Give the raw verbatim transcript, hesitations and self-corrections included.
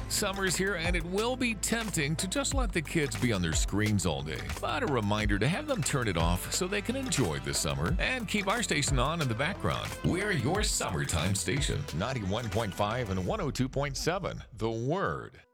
Summer's here and it will be tempting to just let the kids be on their screens all day. But a reminder to have them turn it off so they can enjoy the summer and keep our station on in the background. We're your summertime station, ninety-one point five and one oh two point seven, The Word.